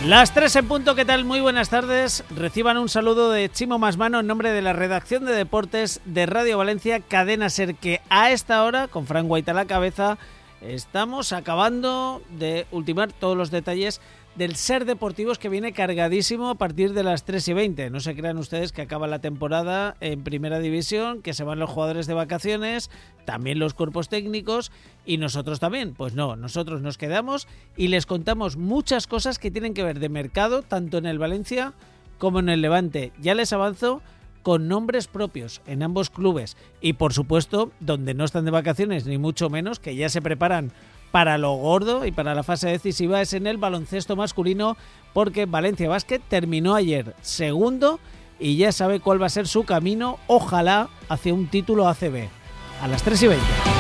Las 3 en punto, ¿qué tal? Muy buenas tardes. Reciban un saludo de Chimo Masmano en nombre de la redacción de deportes de Radio Valencia, Cadena SER, que a esta hora, con Fran Guaita a la cabeza, estamos acabando de ultimar todos los detalles del SER Deportivos, que viene cargadísimo a partir de las 3:20. No se crean ustedes que acaba la temporada en Primera División, que se van los jugadores de vacaciones, también los cuerpos técnicos y nosotros también. Pues no, nosotros nos quedamos y les contamos muchas cosas que tienen que ver de mercado, tanto en el Valencia como en el Levante. Ya les avanzo, con nombres propios en ambos clubes y, por supuesto, donde no están de vacaciones, ni mucho menos, que ya se preparan para lo gordo y para la fase decisiva, es en el baloncesto masculino, porque Valencia Basket terminó ayer segundo y ya sabe cuál va a ser su camino, ojalá, hacia un título ACB. A las 3:20.